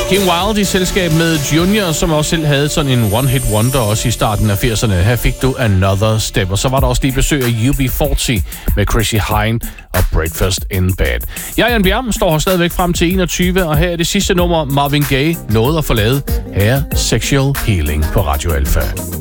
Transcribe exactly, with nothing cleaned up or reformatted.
Kim Wilde i selskab med Junior, som også selv havde sådan en one-hit wonder også i starten af firserne. Her fik du Another Step, og så var der også lige besøg af U B fyrre med Chrissy Hine og Breakfast in Bed. Jeg, Jan Bjerm, står her stadigvæk frem til enogtyve, og her er det sidste nummer, Marvin Gaye nåede at forlade. Her er Sexual Healing på Radio Alpha.